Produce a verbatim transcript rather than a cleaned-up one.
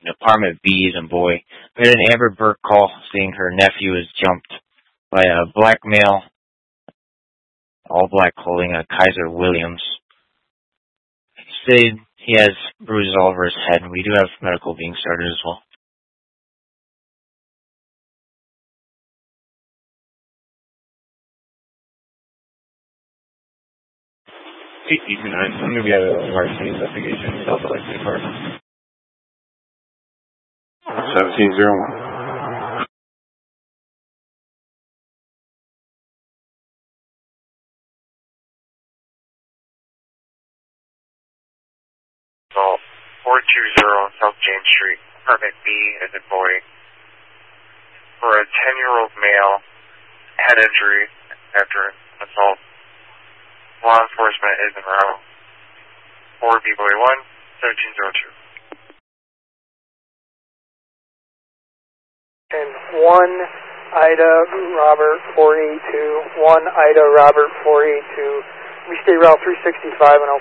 in apartment B as in boy. We had an Amber Burke call saying her nephew was jumped by a black male, all black clothing, a Kaiser Williams. He said he has bruises all over his head, and we do have medical being started as well. eight two nine, I'm going to be out of the emergency investigation. Delta Lake Department. seventeen zero one. Assault four two zero South James Street, apartment B as in boy. For a ten-year-old male, head injury after an assault. Law enforcement is en route. four B boy one, seventeen zero two. And one Ida Robert four eight two, one Ida Robert four eight two. We stay route three sixty-five and